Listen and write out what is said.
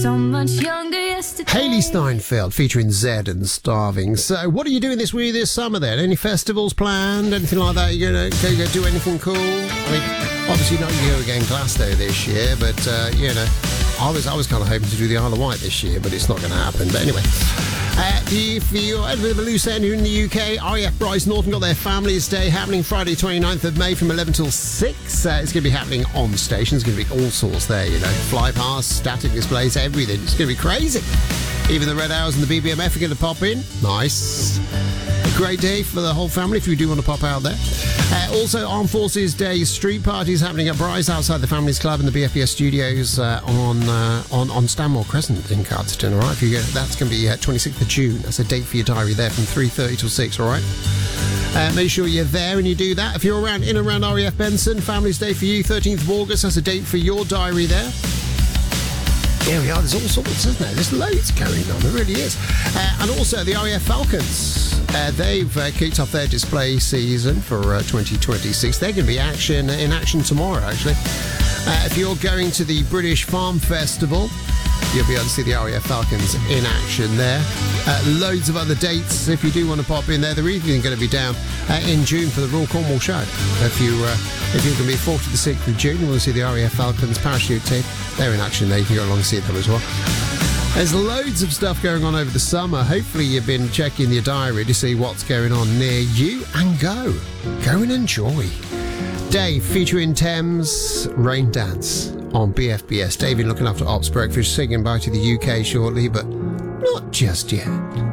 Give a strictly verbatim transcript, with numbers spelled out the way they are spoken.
So much younger yesterday. Hayley Steinfeld featuring Zed and Starving. So, what are you doing this week, this summer then? Any festivals planned? Anything like that? You gonna go, go do anything cool? I mean, obviously not you go again Glasgow this year, but uh, you know, I was I was kind of hoping to do the Isle of Wight this year, but it's not going to happen. But anyway. Uh, if you're at a loose end, you're in the U K, R A F Bryce Norton got their Families Day happening Friday twenty-ninth of May from eleven till six. Uh, it's going to be happening on station. There's going to be all sorts there, you know, fly past, static displays, everything. It's going to be crazy. Even the Red Hours and the B B M F are going to pop in. Nice. A great day for the whole family if you do want to pop out there. Uh, also, Armed Forces Day street parties happening at Bryce outside the Families Club and the B F B S studios uh, on, uh, on on Stanmore Crescent in Carterton, all right? If you go, that's going to be uh, twenty-sixth of June. That's a date for your diary there from three thirty till six, all right? Uh, make sure you're there and you do that. If you're around in and around R A F Benson, Families Day for you, thirteenth of August. That's a date for your diary there. Here we are, there's all sorts, isn't there? There's loads going on, there really is. Uh, and also the R A F Falcons. Uh, they've uh, kicked off their display season for uh, twenty twenty-six. They're going to be action in action tomorrow, actually. Uh, if you're going to the British Farm Festival, you'll be able to see the R A F Falcons in action there. Uh, loads of other dates if you do want to pop in there. They're even going to be down uh, in June for the Royal Cornwall Show. If, you, uh, if you're going to be fourth to the sixth of June, you want to see the R A F Falcons parachute team. They're in action there. You can go along and see them as well. There's loads of stuff going on over the summer. Hopefully you've been checking your diary to see what's going on near you and go. Go and enjoy. Dave featuring Thames, Rain Dance on B F B S. David looking after Ops Breakfast, saying goodbye to the U K shortly, but not just yet.